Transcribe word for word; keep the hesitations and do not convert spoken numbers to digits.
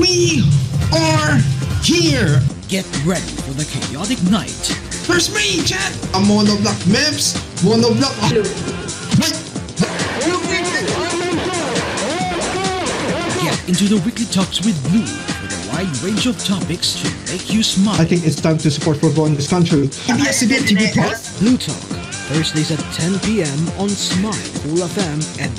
We are here! Get ready for the chaotic night. First me, chat! A monoblock memes! Monoblock... Wait! Get into the weekly talks with Blue with a wide range of topics to make you smile. I think it's time to support football in this country. A B S C B N T V Plus! Blue Talk, Thursdays at ten p m on Smile, Cool F M, and